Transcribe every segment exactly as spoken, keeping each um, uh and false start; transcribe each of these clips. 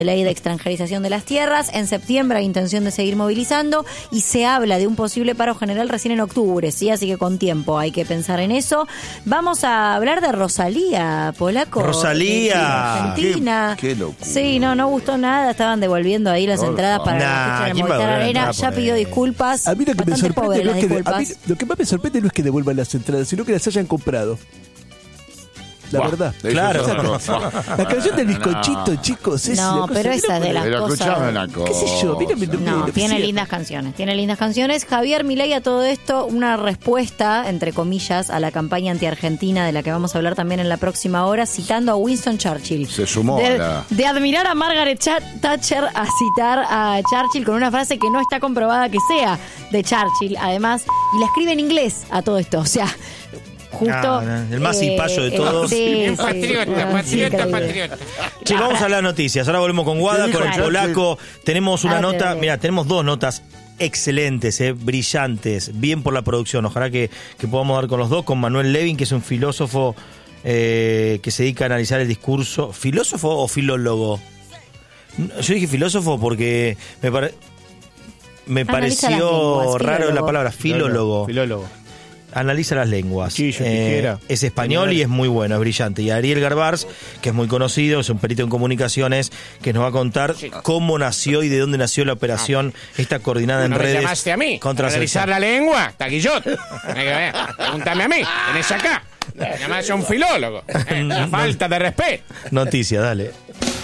ley de extranjerización de las tierras. En septiembre hay intención de seguir movilizando y se habla de un posible paro general recién en octubre, ¿sí? Así que con tiempo hay que pensar en eso. Vamos a hablar de Rosalía, Polaco. Rosalía. Argentina. Qué, qué locura. Sí, no, no gustó nada. Estaban devolviendo ahí las No, entradas para nah, la fecha de ¿quién va a Movistar devolver Arena. entradas Ya por pidió ahí? disculpas. A mí lo que me Bastante sorprende pobre no las es que de- a disculpas. mí lo que más me sorprende no es que devuelvan las entradas, sino que las hayan comprado. La Buah, verdad. eso Claro. es otra cosa. La canción del No. bizcochito, chicos, es No, la cosa- pero esa mira, de las Pero escuchame cosas... una cosa. ¿Qué sé yo? Mira, mira, mira, No, mira, tiene sí. lindas canciones, tiene lindas canciones. Javier Milei a todo esto, una respuesta, entre comillas, a la campaña anti-argentina de la que vamos a hablar también en la próxima hora, citando a Winston Churchill. Se sumó de, a la- de admirar a Margaret Cha- Thatcher a citar a Churchill con una frase que no está comprobada que sea de Churchill, además, y la escribe en inglés a todo esto, o sea... Justo, Ah, no, el más cipayo de eh, todos. sí, Bien sí, patriota, no, patriota, increíble. patriota. Che, vamos a las noticias. Ahora volvemos con Guada, ¿Qué con el dijo polaco. Tenemos una Ah, nota, dale. mira, tenemos dos notas excelentes, eh, brillantes, bien por la producción. Ojalá que, que podamos dar con los dos, con Manuel Levin, que es un filósofo eh, que se dedica a analizar el discurso. ¿Filósofo o filólogo? Yo dije filósofo porque me, pare- me Analiza las pareció lenguas, raro la filólogo. palabra filólogo. Filólogo. Analiza las lenguas. Cuchillo, tijera. Es español y es muy bueno, es brillante. Y Ariel Garbars, que es muy conocido, es un perito en comunicaciones, que nos va a contar cómo nació y de dónde nació la operación, esta coordinada en ¿No me redes llamaste a mí? contra ¿Para la analizar selección. la lengua? Taquillot. Hay que ver. Pregúntame a mí. Tenés acá. Llamás a un filólogo. Eh, la falta de respeto. Noticia, dale.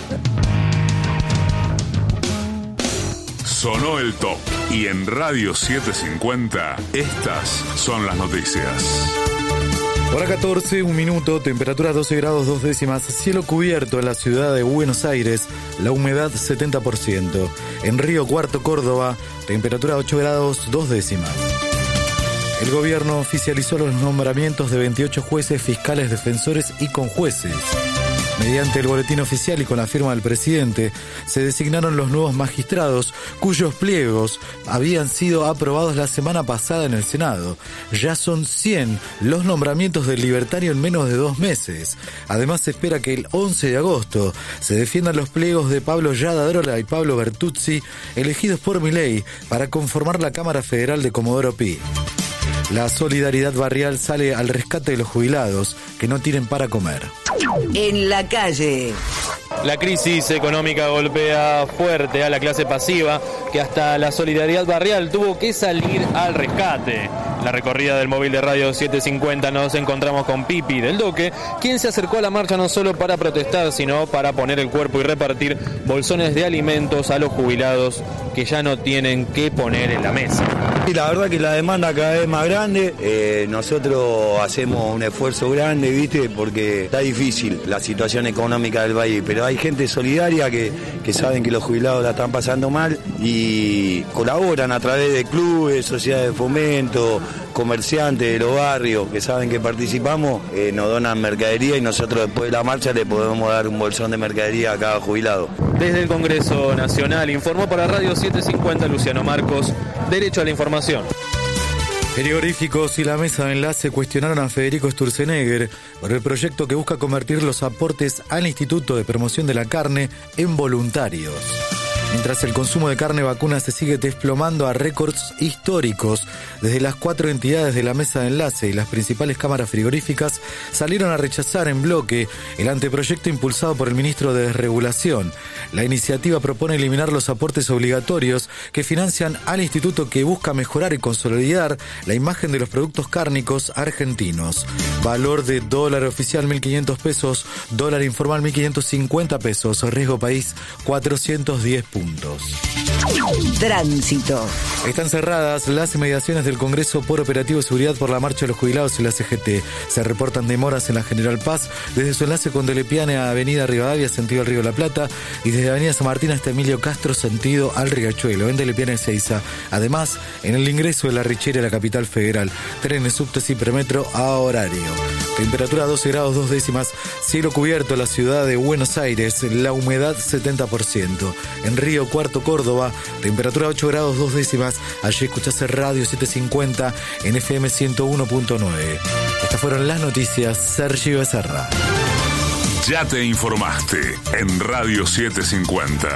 Sonó el top y en Radio setecientos cincuenta estas son las noticias. Hora catorce, un minuto, temperatura doce grados dos décimas, cielo cubierto en la ciudad de Buenos Aires, la humedad setenta por ciento. En Río Cuarto, Córdoba, temperatura ocho grados dos décimas. El gobierno oficializó los nombramientos de veintiocho jueces, fiscales, defensores y conjueces. Mediante el boletín oficial y con la firma del presidente, se designaron los nuevos magistrados, cuyos pliegos habían sido aprobados la semana pasada en el Senado. Ya son cien los nombramientos del libertario en menos de dos meses. Además, se espera que el once de agosto se defiendan los pliegos de Pablo Yadadrola y Pablo Bertuzzi, elegidos por Milei para conformar la Cámara Federal de Comodoro Pi. La solidaridad barrial sale al rescate de los jubilados que no tienen para comer. En la calle. La crisis económica golpea fuerte a la clase pasiva, que hasta la solidaridad barrial tuvo que salir al rescate. En la recorrida del móvil de Radio setecientos cincuenta nos encontramos con Pipi del Doque, quien se acercó a la marcha no solo para protestar, sino para poner el cuerpo y repartir bolsones de alimentos a los jubilados que ya no tienen qué poner en la mesa. Y la verdad que la demanda cada vez más grande, eh, nosotros hacemos un esfuerzo grande, ¿viste? Porque está difícil la situación económica del país, pero hay gente solidaria que, que saben que los jubilados la están pasando mal y colaboran a través de clubes, sociedades de fomento, comerciantes de los barrios que saben que participamos, eh, nos donan mercadería y nosotros después de la marcha le podemos dar un bolsón de mercadería a cada jubilado. Desde el Congreso Nacional informó para Radio setecientos cincuenta Luciano Marcos, Derecho a la Información. Frigoríficos y la mesa de enlace cuestionaron a Federico Sturzenegger por el proyecto que busca convertir los aportes al Instituto de Promoción de la Carne en voluntarios. Mientras el consumo de carne vacuna se sigue desplomando a récords históricos, desde las cuatro entidades de la mesa de enlace y las principales cámaras frigoríficas salieron a rechazar en bloque el anteproyecto impulsado por el ministro de Desregulación. La iniciativa propone eliminar los aportes obligatorios que financian al instituto, que busca mejorar y consolidar la imagen de los productos cárnicos argentinos. Valor de dólar oficial mil quinientos pesos, dólar informal mil quinientos cincuenta pesos, riesgo país cuatrocientos diez puntos. Tránsito. Están cerradas las inmediaciones del Congreso por operativo de seguridad por la marcha de los jubilados y la C G T. Se reportan demoras en la General Paz desde su enlace con Delepiane a Avenida Rivadavia, sentido al Río de la Plata, y desde Avenida San Martín hasta Emilio Castro, sentido al Riachuelo, en Delepiane a Ezeiza. Además, en el ingreso de la Richera a la capital federal, trenes, subtes y premetro a horario. Temperatura doce grados dos décimas, cielo cubierto en la ciudad de Buenos Aires, la humedad setenta por ciento. En Río Cuarto, Córdoba, temperatura ocho grados dos décimas. Allí escuchaste Radio setecientos cincuenta en F M ciento uno punto nueve. Estas fueron las noticias. Sergio Becerra. Ya te informaste en Radio setecientos cincuenta.